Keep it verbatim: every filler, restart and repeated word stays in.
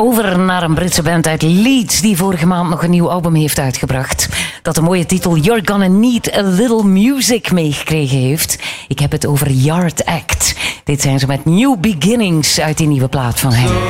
Over naar een Britse band uit Leeds die vorige maand nog een nieuw album heeft uitgebracht. Dat de mooie titel You're Gonna Need a Little Music meegekregen heeft. Ik heb het over Yard Act. Dit zijn ze met New Beginnings uit die nieuwe plaat van hen.